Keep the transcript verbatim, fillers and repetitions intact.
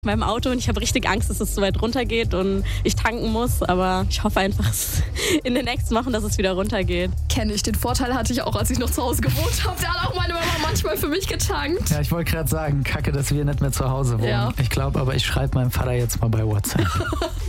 meinem Auto und ich habe richtig Angst, dass es so weit runtergeht und ich tanken muss, aber ich hoffe einfach in den nächsten Wochen, dass es wieder runtergeht. Kenne ich. Den Vorteil hatte ich auch, als ich noch zu Hause gewohnt habe. Da hat auch meine Mama manchmal für mich getankt. Ja, ich wollte gerade sagen, kacke, dass wir nicht mehr zu Hause wohnen. Ja. Ich glaube aber, ich schreibe meinem Vater jetzt mal bei WhatsApp.